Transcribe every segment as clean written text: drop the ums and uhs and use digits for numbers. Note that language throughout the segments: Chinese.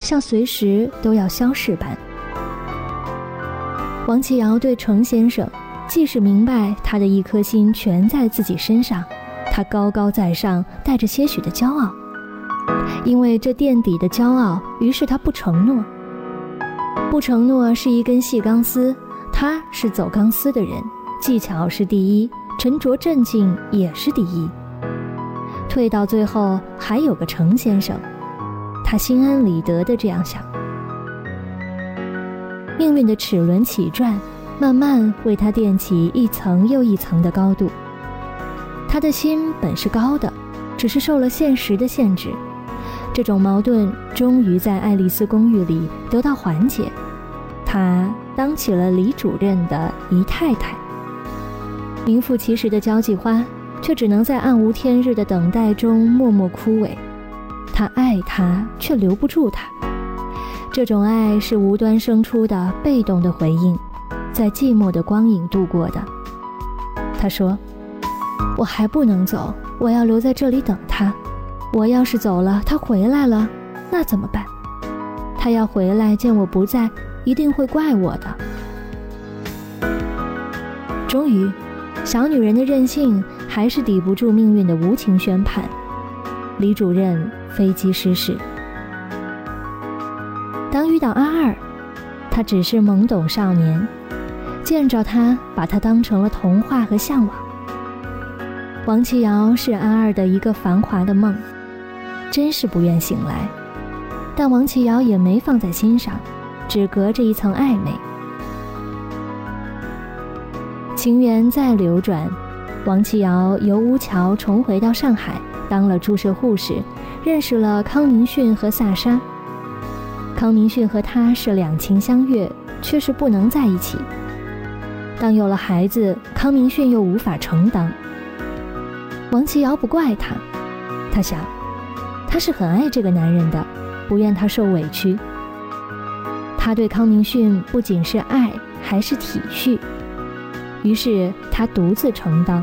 像随时都要消逝般。王琦瑶对程先生既是明白他的一颗心全在自己身上，他高高在上，带着些许的骄傲。因为这垫底的骄傲，于是他不承诺。不承诺是一根细钢丝，他是走钢丝的人，技巧是第一，沉着镇静也是第一。退到最后还有个程先生，他心安理得地这样想。命运的齿轮起转，慢慢为他垫起一层又一层的高度。他的心本是高的，只是受了现实的限制。这种矛盾终于在爱丽丝公寓里得到缓解，他当起了李主任的姨太太。名副其实的交际花，却只能在暗无天日的等待中默默枯萎。他爱他，却留不住他。这种爱是无端生出的被动的回应，在寂寞的光影度过的。他说，我还不能走，我要留在这里等他。我要是走了，他回来了，那怎么办？他要回来见我不在，一定会怪我的。终于，小女人的任性还是抵不住命运的无情宣判。李主任飞机失事。当遇到阿二，他只是懵懂少年，见着他，把他当成了童话和向往。王琦瑶是阿二的一个繁华的梦，真是不愿醒来。但王琦瑶也没放在心上，只隔着一层暧昧。情缘再流转，王琦瑶由乌桥重回到上海，当了注射护士，认识了康明逊和萨莎。康明逊和他是两情相悦，却是不能在一起。当有了孩子，康明逊又无法承担。王琦瑶不怪他，他想，他是很爱这个男人的，不愿他受委屈。他对康明逊不仅是爱，还是体恤，于是他独自承担。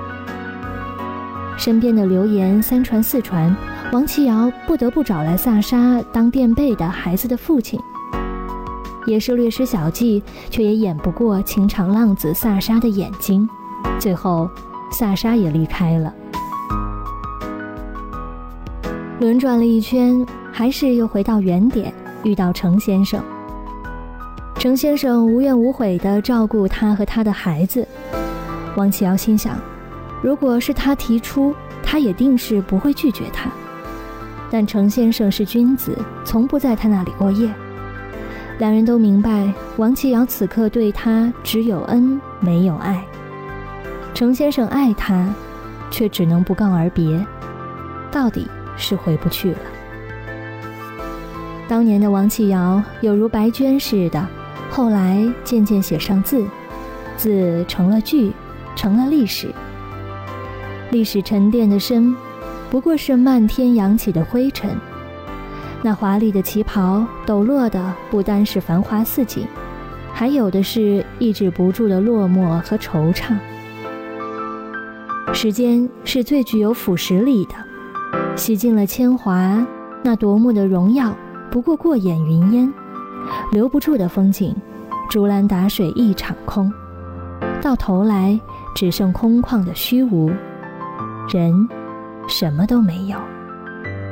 身边的流言三传四传，王琦瑶不得不找来萨莎当垫背的孩子的父亲。也是略施小计，却也掩不过情场浪子萨莎的眼睛。最后萨莎也离开了。轮转了一圈，还是又回到原点，遇到程先生。程先生无怨无悔地照顾他和他的孩子。王琦瑶心想，如果是他提出，他也定是不会拒绝他。但程先生是君子，从不在他那里过夜。两人都明白，王琦瑶此刻对他只有恩没有爱。程先生爱他，却只能不告而别，到底是回不去了。当年的王琦瑶有如白绢似的，后来渐渐写上字，字成了句，成了历史。历史沉淀的深，不过是漫天扬起的灰尘。那华丽的旗袍抖落的不单是繁华似锦，还有的是抑制不住的落寞和惆怅。时间是最具有腐蚀力的，洗尽了铅华，那夺目的荣耀不过过眼云烟，留不住的风景，竹篮打水一场空，到头来只剩空旷的虚无，人什么都没有。